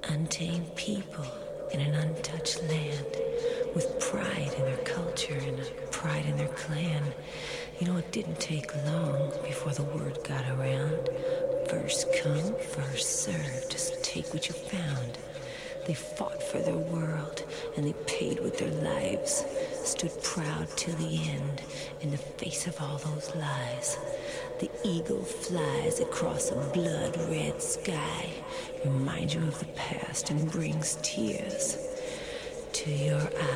untamed people in an untouched land with pride in their culture and pride in their clan. You know, it didn't take long before the word got around. First come, first served. Just take what you found. They fought for their world and they paid with their lives. Stood proud till the end in the face of all those lies. The eagle flies across a blood-red sky, reminds you of the past and brings tears to your eyes.